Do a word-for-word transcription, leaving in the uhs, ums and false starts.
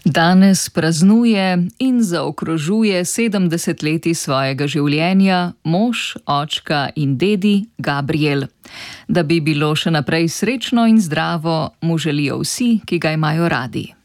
Danes praznuje in zaokrožuje sedemdeset letij svojega življenja mož, očka in dedi Gabriel. Da bi bilo še naprej srečno in zdravo, mu želijo vsi, ki ga imajo radi.